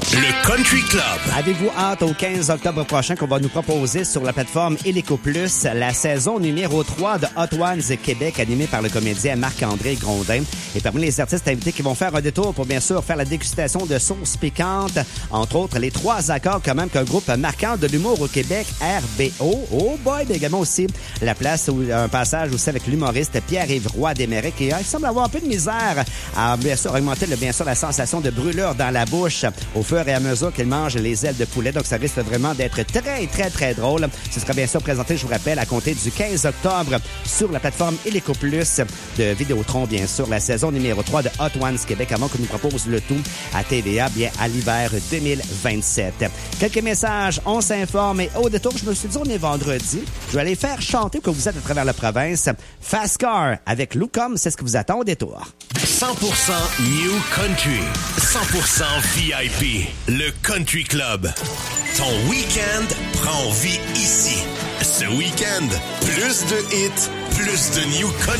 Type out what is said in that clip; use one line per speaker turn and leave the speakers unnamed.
Le Country Club.
Avez-vous hâte au 15 octobre prochain qu'on va nous proposer sur la plateforme Illico Plus la saison numéro 3 de Hot Ones Québec animée par le comédien Marc-André Grondin. Et parmi les artistes invités qui vont faire un détour pour bien sûr faire la dégustation de sauces piquantes, entre autres les 3 accords quand même qu'un groupe marquant de l'humour au Québec, RBO. Oh boy, mais également aussi la place où un passage aussi avec l'humoriste Pierre-Yves Roy Desmarais qui semble avoir un peu de misère à bien sûr augmenter la sensation de brûlure dans la bouche au fur et à mesure qu'il mange les ailes de poulet. Donc, ça risque vraiment d'être très, très, très drôle. Ce sera bien sûr présenté, je vous rappelle, à compter du 15 octobre sur la plateforme Illico Plus de Vidéotron, bien sûr, la saison numéro 3 de Hot Ones Québec avant qu'on nous propose le tout à TVA, bien à l'hiver 2027. Quelques messages, on s'informe et au détour, je me suis dit, on est vendredi. Je vais aller faire chanter que vous êtes à travers la province. Fast Car avec Loucom, c'est ce que vous attend au détour.
100% New Country. 100% VIP. Le Country Club. Ton week-end prend vie ici. Ce week-end, plus de hits, plus de New Country.